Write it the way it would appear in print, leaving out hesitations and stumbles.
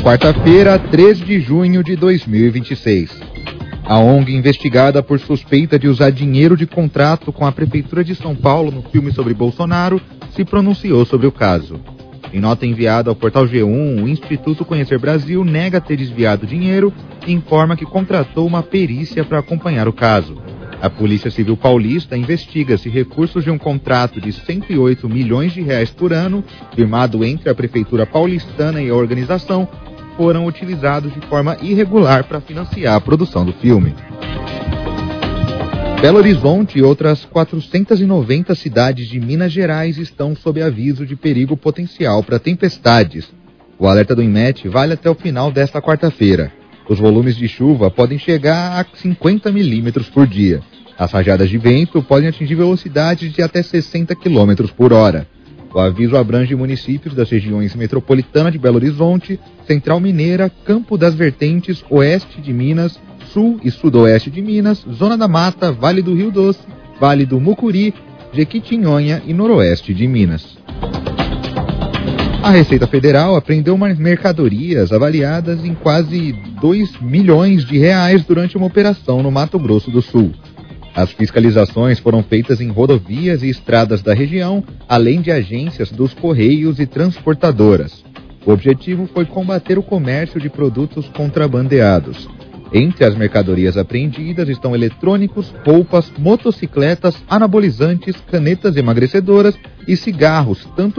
quarta-feira, 3 de junho de 2026. A ONG investigada por suspeita de usar dinheiro de contrato com a Prefeitura de São Paulo no filme sobre Bolsonaro se pronunciou sobre o caso. Em nota enviada ao portal G1, o Instituto Conhecer Brasil nega ter desviado dinheiro e informa que contratou uma perícia para acompanhar o caso. A Polícia Civil Paulista investiga se recursos de um contrato de 108 milhões de reais por ano, firmado entre a Prefeitura paulistana e a organização, foram utilizados de forma irregular para financiar a produção do filme. Belo Horizonte e outras 490 cidades de Minas Gerais estão sob aviso de perigo potencial para tempestades. O alerta do INMET vale até o final desta quarta-feira. Os volumes de chuva podem chegar a 50 milímetros por dia. As rajadas de vento podem atingir velocidades de até 60 quilômetros por hora. O aviso abrange municípios das regiões metropolitana de Belo Horizonte, Central Mineira, Campo das Vertentes, Oeste de Minas, Sul e Sudoeste de Minas, Zona da Mata, Vale do Rio Doce, Vale do Mucuri, Jequitinhonha e Noroeste de Minas. A Receita Federal apreendeu mercadorias avaliadas em quase 2 milhões de reais durante uma operação no Mato Grosso do Sul. As fiscalizações foram feitas em rodovias e estradas da região, além de agências dos Correios e transportadoras. O objetivo foi combater o comércio de produtos contrabandeados. Entre as mercadorias apreendidas estão eletrônicos, roupas, motocicletas, anabolizantes, canetas emagrecedoras e cigarros, tanto